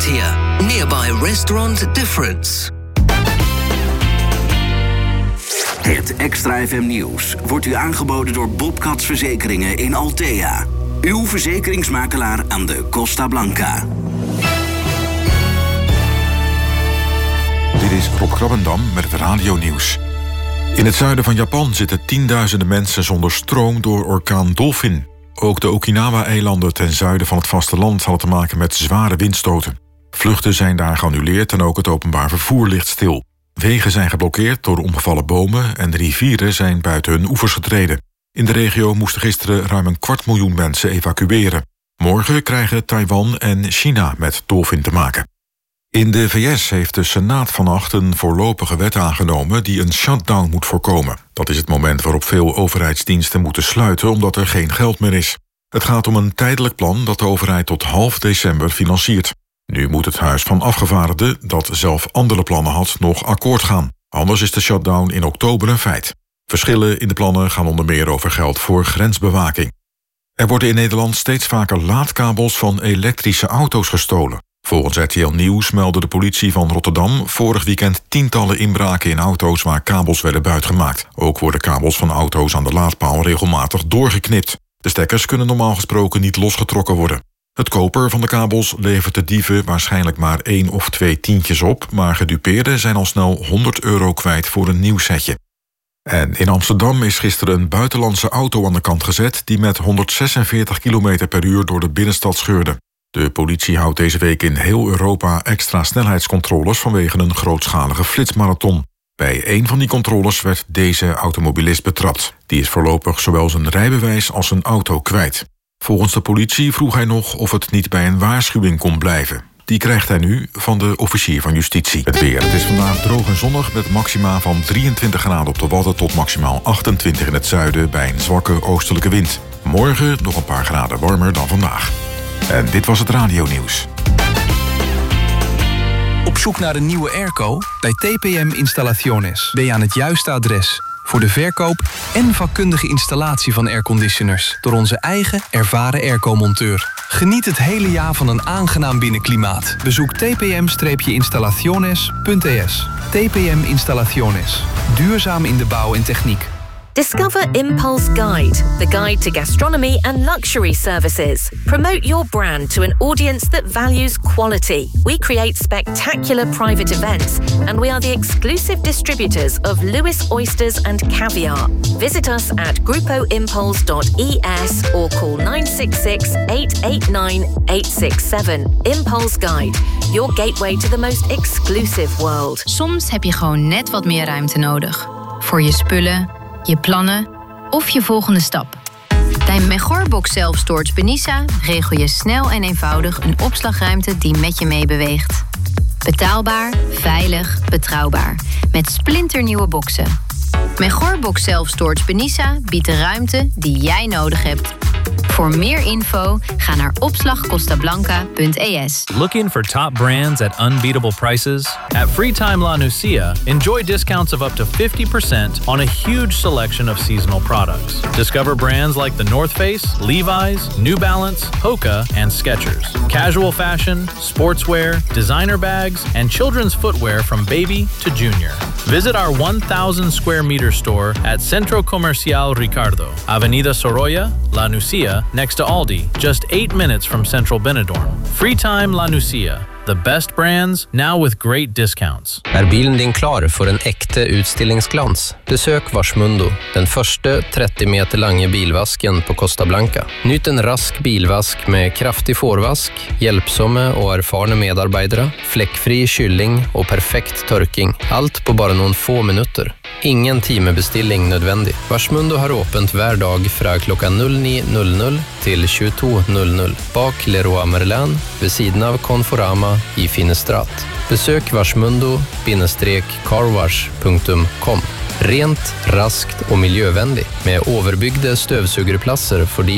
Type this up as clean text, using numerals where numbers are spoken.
here, nearby restaurant Difference. Het Extra FM Nieuws wordt u aangeboden door Bobcats Verzekeringen in Althea. Uw verzekeringsmakelaar aan de Costa Blanca. Dit is Rob Krabbendam met het radionieuws. In het zuiden van Japan zitten tienduizenden mensen zonder stroom door orkaan Dolphin. Ook de Okinawa-eilanden ten zuiden van het vasteland hadden te maken met zware windstoten. Vluchten zijn daar geannuleerd en ook het openbaar vervoer ligt stil. Wegen zijn geblokkeerd door omgevallen bomen en de rivieren zijn buiten hun oevers getreden. In de regio moesten gisteren ruim 250.000 mensen evacueren. Morgen krijgen Taiwan en China met Dolphin te maken. In de VS heeft de Senaat vannacht een voorlopige wet aangenomen die een shutdown moet voorkomen. Dat is het moment waarop veel overheidsdiensten moeten sluiten omdat er geen geld meer is. Het gaat om een tijdelijk plan dat de overheid tot half december financiert. Nu moet het Huis van Afgevaardigden, dat zelf andere plannen had, nog akkoord gaan. Anders is de shutdown in oktober een feit. Verschillen in de plannen gaan onder meer over geld voor grensbewaking. Er worden in Nederland steeds vaker laadkabels van elektrische auto's gestolen. Volgens RTL Nieuws meldde de politie van Rotterdam vorig weekend tientallen inbraken in auto's waar kabels werden buitgemaakt. Ook worden kabels van auto's aan de laadpaal regelmatig doorgeknipt. De stekkers kunnen normaal gesproken niet losgetrokken worden. Het koper van de kabels levert de dieven waarschijnlijk maar 1 of 2 tientjes op, maar gedupeerden zijn al snel €100 kwijt voor een nieuw setje. En in Amsterdam is gisteren een buitenlandse auto aan de kant gezet die met 146 km per uur door de binnenstad scheurde. De politie houdt deze week in heel Europa extra snelheidscontroles vanwege een grootschalige flitsmarathon. Bij een van die controles werd deze automobilist betrapt. Die is voorlopig zowel zijn rijbewijs als zijn auto kwijt. Volgens de politie vroeg hij nog of het niet bij een waarschuwing kon blijven. Die krijgt hij nu van de officier van justitie. Het weer. Het is vandaag droog en zonnig met maxima van 23 graden op de Wadden tot maximaal 28 in het zuiden bij een zwakke oostelijke wind. Morgen nog een paar graden warmer dan vandaag. En dit was het radionieuws. Op zoek naar een nieuwe airco? Bij TPM Installaciones ben je aan het juiste adres. Voor de verkoop en vakkundige installatie van airconditioners. Door onze eigen ervaren airco-monteur. Geniet het hele jaar van een aangenaam binnenklimaat. Bezoek tpm-installaciones.es. TPM Installaciones. Duurzaam in de bouw en techniek. Discover Impulse Guide, the guide to gastronomy and luxury services. Promote your brand to an audience that values quality. We create spectacular private events, and we are the exclusive distributors of Lewis Oysters and Caviar. Visit us at grupoimpulse.es or call 966-889-867. Impulse Guide, your gateway to the most exclusive world. Soms heb je gewoon net wat meer ruimte nodig. Voor je spullen, je plannen of je volgende stap. Bij Megorbox Self Storage Benissa regel je snel en eenvoudig een opslagruimte die met je meebeweegt. Betaalbaar, veilig, betrouwbaar. Met splinternieuwe boxen. Megorbox Self Storage Benissa biedt de ruimte die jij nodig hebt. Voor meer info ga naar opslagcostablanca.es. Looking for top brands at unbeatable prices? At Freetime La Nucia, enjoy discounts of up to 50% on a huge selection of seasonal products. Discover brands like The North Face, Levi's, New Balance, Hoka, and Skechers. Casual fashion, sportswear, designer bags, and children's footwear from baby to junior. Visit our 1,000 square meter store at Centro Comercial Ricardo, Avenida Sorolla, La Nucia, next to Aldi, just 8 minutes from Central Benidorm. Freetime La Nucia. The best brands, now with great discounts. Är bilen din klar för en äkta utstillingsglans? Besök Varsmundo, den första 30 meter långa bilvasken på Costa Blanca. Nyt en rask bilvask med kraftig forvask, hjälpsamma och erfarna medarbetare, fläckfri kylling och perfekt torking. Allt på bara någon få minuter. Ingen timebestilling nödvändig. Varsmundo har öppet hver dag från klockan 09.00 till 22.00 bak Leroy Merlin vid sidan av Conforama i Finnestrat. Besök varsmundo-carwash.com. Rent, raskt och miljövänligt med överbyggda stövsugerplatser för